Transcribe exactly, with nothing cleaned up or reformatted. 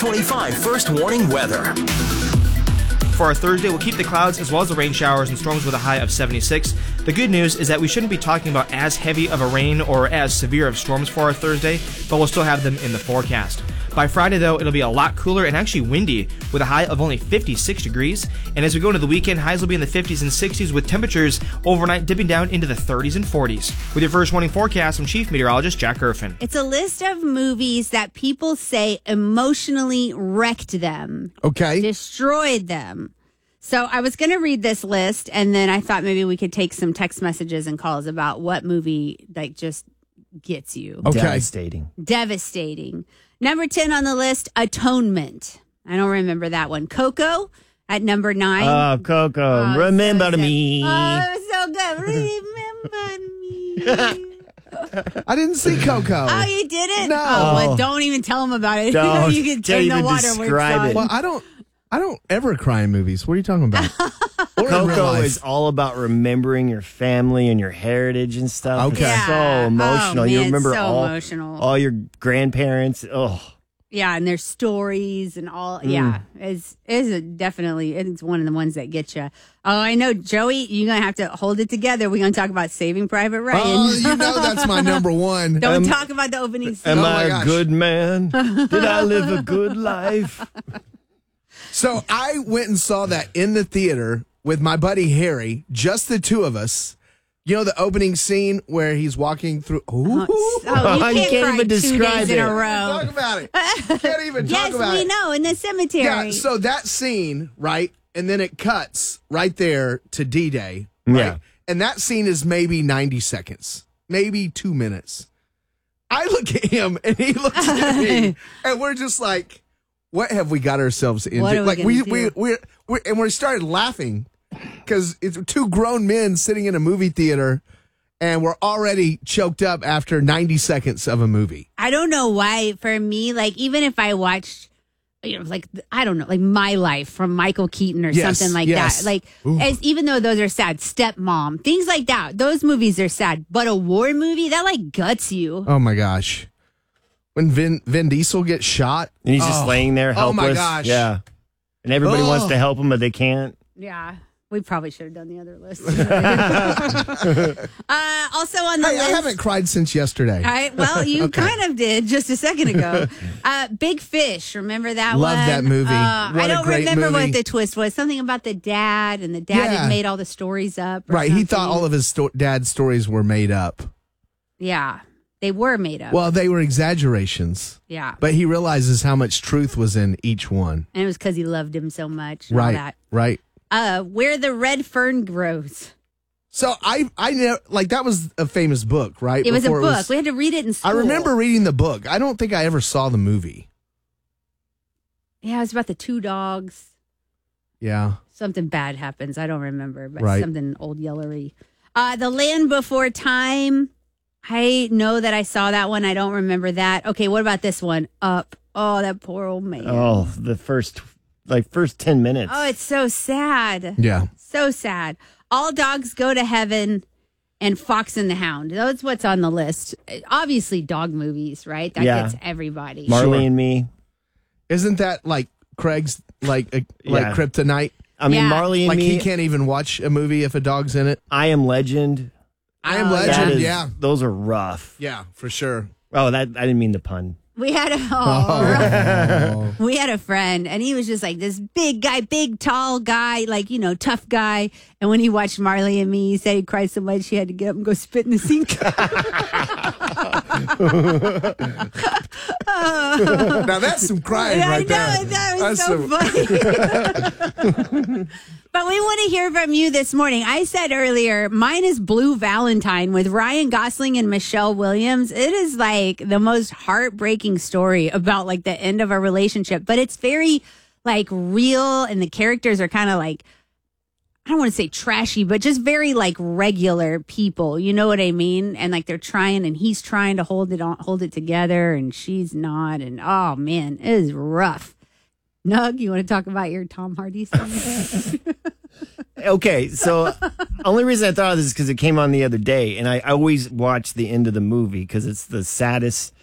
twenty-five First Warning Weather. For our Thursday, we'll keep the clouds as well as the rain showers and storms with a high of seventy-six. The good news is that we shouldn't be talking about as heavy of a rain or as severe of storms for our Thursday, but we'll still have them in the forecast. By Friday, though, it'll be a lot cooler and actually windy with a high of only fifty-six degrees. And as we go into the weekend, highs will be in the fifties and sixties with temperatures overnight dipping down into the thirties and forties. With your First Warning forecast, I'm Chief Meteorologist Jack Griffin. It's a list of movies that people say emotionally wrecked them. Okay. Destroyed them. So I was going to read this list, and then I thought maybe we could take some text messages and calls about what movie like just gets you. Okay. Devastating. Devastating. Number ten on the list, Atonement. I don't remember that one. Coco at number nine. Oh, Coco, Oh, remember so me. Oh, it was so good. Remember me. I didn't see Coco. Oh, you didn't? No. Oh, well, don't even tell them about it. Don't. You can Don't turn the even waterworks describe on. it. Well, I don't. I don't ever cry in movies. What are you talking about? Or in real Coco life. is all about remembering your family and your heritage and stuff. Okay. It's Yeah. so emotional. Oh, you man, remember so all, emotional. all your grandparents. Oh, Yeah, and their stories and all. Mm. Yeah, it's it's a definitely it's one of the ones that get you. Oh, I know, Joey. You're gonna have to hold it together. We're gonna talk about Saving Private Ryan. Oh, you know that's my number one. Don't Um, talk about the opening scene. am Oh, I my a gosh. good man? Did I live a good life? So I went and saw that in the theater with my buddy Harry, just the two of us. You know the opening scene where he's walking through. Ooh. Oh, you You can't, can't cry even two describe days in it. a row. Talk about it. Can't even Yes, talk about we it. know in the cemetery. Yeah, so that scene, right? And then it cuts right there to D-Day, right? Yeah. And that scene is maybe ninety seconds, maybe two minutes. I look at him and he looks at me, and we're just like, what have we got ourselves into? What are we like gonna we do? we we we and we started laughing because it's two grown men sitting in a movie theater, and we're already choked up after ninety seconds of a movie. I don't know why. For me, like even if I watched, you know, like I don't know, like My Life from Michael Keaton or Yes, something like yes. that. Like, Ooh. as, even though those are sad, Stepmom, things like that. Those movies are sad, but a war movie that like guts you. Oh my gosh. When Vin, Vin Diesel gets shot. And he's just oh. laying there Oh, helpless. my gosh. Yeah. And everybody Oh. wants to help him, but they can't. Yeah, we probably should have done the other list. uh, also on the Hey, list, I haven't cried since yesterday. I, well, you Okay. kind of did just a second ago. Uh, Big Fish, remember that Love one? that movie. Uh, What I a don't great remember movie. what the twist was. Something about the dad, and the dad Yeah. had made all the stories up. or Right. He thought something. all of his sto- dad's stories were made up. Yeah, they were made up. Well, they were exaggerations, yeah, but he realizes how much truth was in each one. and it was because he loved him so much. And all Right. that. Right. Uh, Where the Red Fern Grows. So I, I know, like that was a famous book, right? It was a Before book. we had to read it in school. I remember reading the book. I don't think I ever saw the movie. Yeah, it was about the two dogs. Yeah. Something bad happens. I don't remember, but Right. something old yellery. Uh, The Land Before Time. I know that I saw that one. I don't remember that. Okay, what about this one? Up. Oh, that poor old man. Oh, the first, like, first ten minutes. Oh, it's so sad. Yeah. So sad. All Dogs Go to Heaven and Fox and the Hound. That's what's on the list. Obviously, dog movies, right? That Yeah. gets everybody. Marley Sure. and Me. Isn't that like Craig's like a, like Yeah. kryptonite? I mean, Yeah. Marley and Like Me. he can't even watch a movie if a dog's in it. I Am Legend. I Am Oh, That Legend. is- Yeah. Those are rough. Yeah, for sure. Oh, that I didn't mean the pun. We had a oh, we had a friend, and he was just like this big guy, big tall guy, like you know, tough guy. And when he watched Marley and Me, he said he cried so much he had to get up and go spit in the sink. Now that's some crying Yeah, right I know there. that was That's so funny. But we want to hear from you this morning. I said earlier, mine is Blue Valentine with Ryan Gosling and Michelle Williams. It is like the most heartbreaking story about like the end of a relationship, but it's very like real, and the characters are kind of like, I don't want to say trashy, but just very like regular people. You know what I mean? And like they're trying, and he's trying to hold it on, hold it together, and she's not. And oh man, it is rough. Nug, you want to talk about your Tom Hardy song? Okay, so only reason I thought of this is because it came on the other day, and I, I always watch the end of the movie because it's the saddest